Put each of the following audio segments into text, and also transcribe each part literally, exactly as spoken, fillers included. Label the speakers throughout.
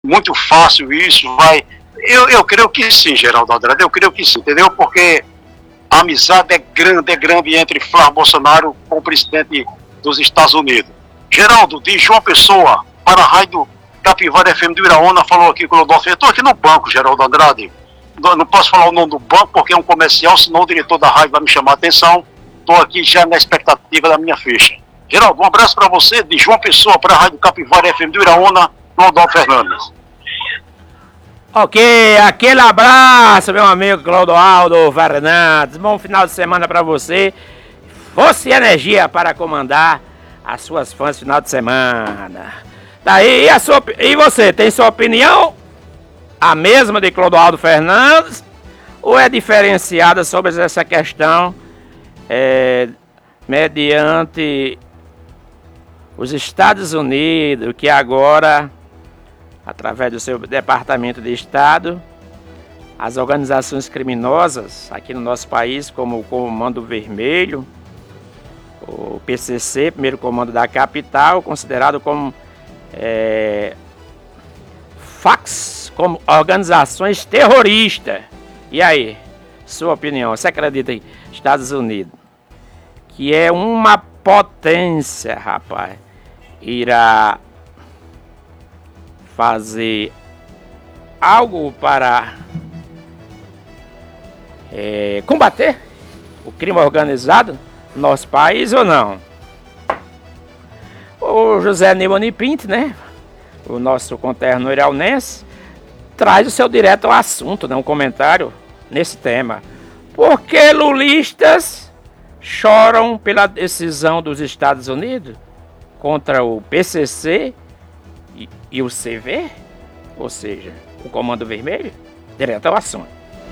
Speaker 1: muito fácil isso, vai... Eu, eu creio que sim, Geraldo Andrade, eu creio que sim, entendeu? Porque a amizade é grande, é grande entre Flávio Bolsonaro com o presidente dos Estados Unidos. Geraldo, de João Pessoa para a rádio Capivara F M do Iraúna, falou aqui com o Rodolfo. Eu estou aqui no banco, Geraldo Andrade. Não, não posso falar o nome do banco porque é um comercial, senão o diretor da rádio vai me chamar a atenção. Estou aqui já na expectativa da minha ficha. Geraldo, um abraço para você, de João Pessoa para a rádio Capivara F M do Iraúna, Rodolfo Fernandes.
Speaker 2: Ok, aquele abraço, meu amigo Clodoaldo Fernandes. Bom final de semana para você. Força e energia para comandar as suas fãs final de semana. Daí, e, a sua, e você, tem sua opinião? A mesma de Clodoaldo Fernandes? Ou é diferenciada sobre essa questão é, mediante os Estados Unidos, que agora, através do seu Departamento de Estado, as organizações criminosas aqui no nosso país, como o Comando Vermelho, o P C C, primeiro comando da capital, considerado como é, fax, como organizações terroristas. E aí, sua opinião? Você acredita em Estados Unidos, que é uma potência, rapaz, irá fazer algo para é, combater o crime organizado no nosso país ou não? O José Neumann Pinto, né, o nosso conterrâneo iraunense, traz o seu direto ao assunto, né, um comentário nesse tema. Por que lulistas choram pela decisão dos Estados Unidos contra o P C C e, e o C V, ou seja, o Comando Vermelho? Direto ao assunto.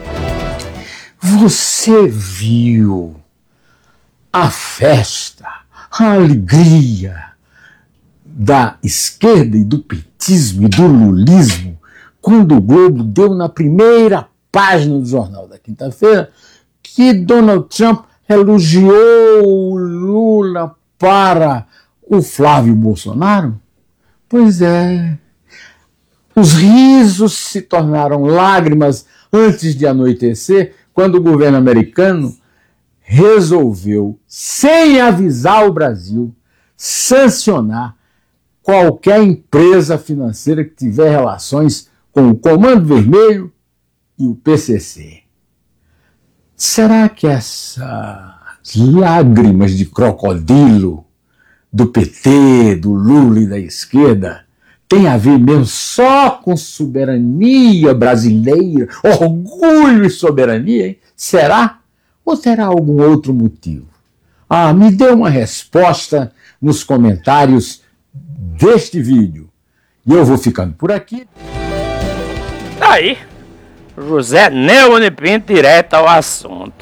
Speaker 3: Você viu a festa, a alegria da esquerda e do petismo e do lulismo quando o Globo deu na primeira página do jornal da quinta-feira que Donald Trump elogiou o Lula para o Flávio Bolsonaro? Pois é, os risos se tornaram lágrimas antes de anoitecer quando o governo americano resolveu, sem avisar o Brasil, sancionar qualquer empresa financeira que tiver relações com o Comando Vermelho e o P C C. Será que essas lágrimas de crocodilo do P T, do Lula e da esquerda tem a ver mesmo só com soberania brasileira, orgulho e soberania, hein? Será? Ou terá algum outro motivo? Ah, me dê uma resposta nos comentários deste vídeo. E eu vou ficando por aqui.
Speaker 2: Aí, José Neumann Pinto, direto ao assunto.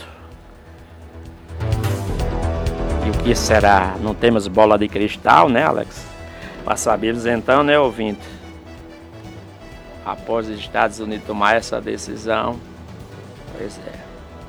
Speaker 2: E o que será? Não temos bola de cristal, né, Alex? Para sabermos então, né, ouvinte? Após os Estados Unidos tomar essa decisão, pois é.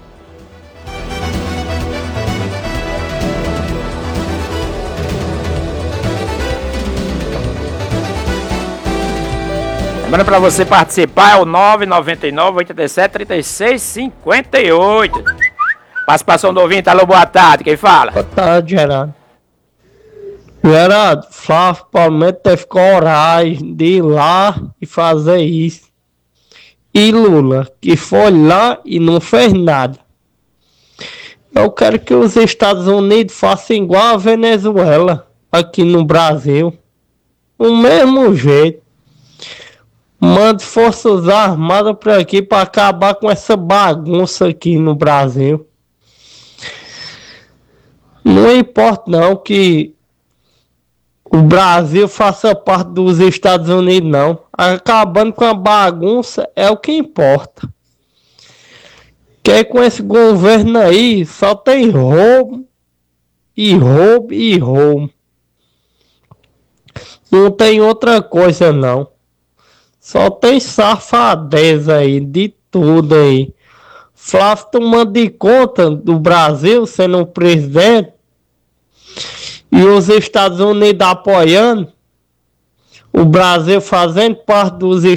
Speaker 2: Lembrando para você participar, é o nove nove nove, oito sete, três seis cinco oito. Participação do ouvinte, alô, boa tarde, quem fala?
Speaker 4: Boa tarde, Gerardo. Gerardo, Flávio Palmeiras teve coragem de ir lá e fazer isso. E Lula, que foi lá e não fez nada. Eu quero que os Estados Unidos façam igual a Venezuela, aqui no Brasil. O mesmo jeito. Mande forças armadas para aqui para acabar com essa bagunça aqui no Brasil. Não importa não que o Brasil faça parte dos Estados Unidos, não. Acabando com a bagunça é o que importa. Que com esse governo aí só tem roubo e roubo e roubo. Não tem outra coisa não. Só tem safadeza aí, de tudo aí. Flávio tomando de conta do Brasil, sendo o presidente, e os Estados Unidos apoiando. o Brasil fazendo parte dos